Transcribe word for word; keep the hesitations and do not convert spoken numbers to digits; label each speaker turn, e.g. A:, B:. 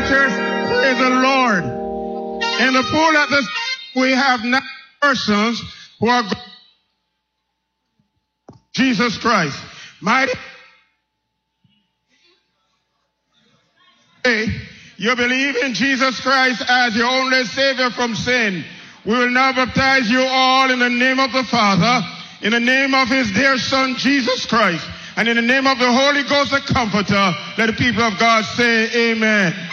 A: church, praise the Lord. In the pool at this, we have nine persons who are Jesus Christ. Mighty. You believe in Jesus Christ as your only Savior from sin. We will now baptize you all in the name of the Father, in the name of his dear Son, Jesus Christ, and in the name of the Holy Ghost, the Comforter. Let the people of God say amen.